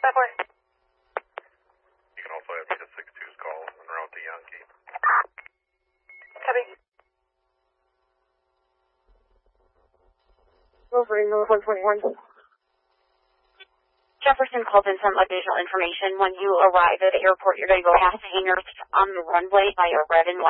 You can also have Beta 62's call en route to Yankee. Copy. Wolverine, North 121. Jefferson called in some additional information. When you arrive at the airport, you're going to go past hangars on the runway by a red and white